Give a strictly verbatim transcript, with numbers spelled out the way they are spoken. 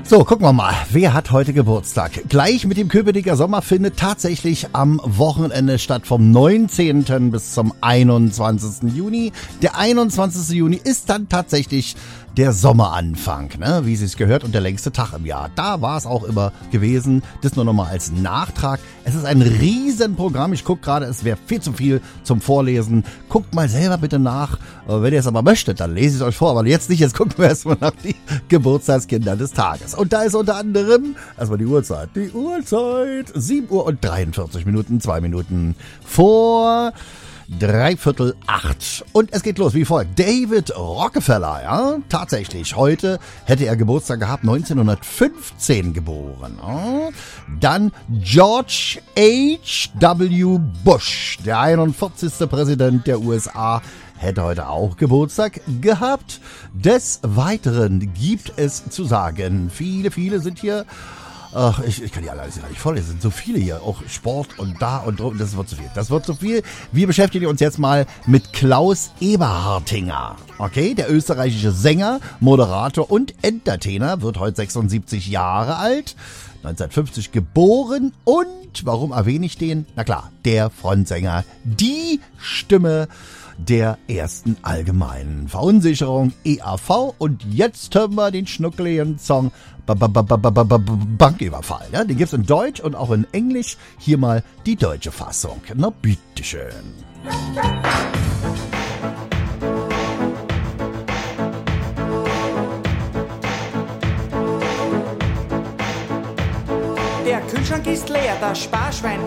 So, gucken wir mal, wer hat heute Geburtstag? Gleich mit dem Köpenicker Sommer findet tatsächlich am Wochenende statt, vom neunzehnten bis zum einundzwanzigsten Juni. Der einundzwanzigste Juni ist dann tatsächlich der Sommeranfang, ne? Wie es sich gehört, und der längste Tag im Jahr. Da war es auch immer gewesen. Das nur nochmal als Nachtrag. Es ist ein Riesenprogramm. Ich gucke gerade, es wäre viel zu viel zum Vorlesen. Guckt mal selber bitte nach. Wenn ihr es aber möchtet, dann lese ich es euch vor. Aber jetzt nicht, jetzt gucken wir erstmal nach die Geburtstagskinder des Tages. Und da ist unter anderem, erstmal die Uhrzeit. Die Uhrzeit, sieben Uhr und dreiundvierzig Minuten, zwei Minuten vor dreiviertel acht. Und es geht los wie folgt. David Rockefeller, ja, tatsächlich. Heute hätte er Geburtstag gehabt, neunzehnhundertfünfzehn geboren. Ja. Dann George H W Bush, der einundvierzigste Präsident der U S A, hätte heute auch Geburtstag gehabt. Des Weiteren gibt es zu sagen, viele, viele sind hier. Ach, ich, ich kann die alle alles gar nicht vorlesen. Es sind so viele hier. Auch Sport und da und drum. Das wird zu viel. Das wird zu viel. Wir beschäftigen uns jetzt mal mit Klaus Eberhartinger. Okay, der österreichische Sänger, Moderator und Entertainer wird heute sechsundsiebzig Jahre alt. neunzehnhundertfünfzig geboren. Und, warum erwähne ich den? Na klar, der Frontsänger. Die Stimme der ersten allgemeinen Verunsicherung, E A V. Und jetzt hören wir den schnuckeligen Song Banküberfall. Ja, den gibt's in Deutsch und auch in Englisch. Hier mal die deutsche Fassung. Na, bitteschön. Der Kühlschrank ist leer, das Sparschwein